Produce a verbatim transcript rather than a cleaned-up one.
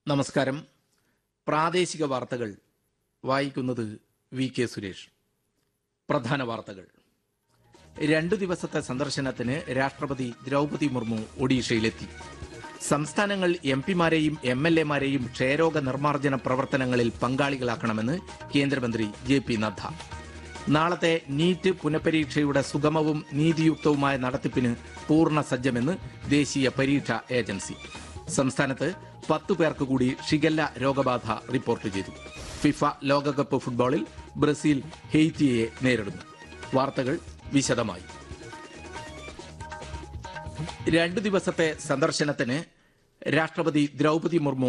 നമസ്കാരം. പ്രാദേശിക വാർത്തകൾ വായിക്കുന്നത് വി കെ സുരേഷ്. പ്രധാന വാർത്തകൾ. രണ്ടു ദിവസത്തെ സന്ദർശനത്തിന് രാഷ്ട്രപതി ദ്രൗപദി മുർമു ഒഡീഷയിലെത്തി. സംസ്ഥാനങ്ങൾ എം പിമാരെയും എം എൽ എമാരെയും ക്ഷയരോഗ നിർമ്മാർജ്ജന പ്രവർത്തനങ്ങളിൽ പങ്കാളികളാക്കണമെന്ന് കേന്ദ്രമന്ത്രി ജെ പി നദ്ദ. നാളത്തെ നീറ്റ് പുനഃപരീക്ഷയുടെ സുഗമവും നീതിയുക്തവുമായ നടത്തിപ്പിന് പൂർണ്ണ സജ്ജമെന്ന് ദേശീയ പരീക്ഷാ ഏജൻസി. സംസ്ഥാനത്ത് പത്തു പേർക്ക് കൂടി ഷിഗല്ല രോഗബാധ റിപ്പോർട്ട് ചെയ്തു. ഫിഫ ലോകകപ്പ് ഫുട്ബോളിൽ ബ്രസീൽ ഹെയ്റ്റിയെ നേരിടുന്നു. വാർത്തകൾ വിശദമായി. രണ്ടു ദിവസത്തെ സന്ദർശനത്തിന് രാഷ്ട്രപതി ദ്രൗപദി മുർമു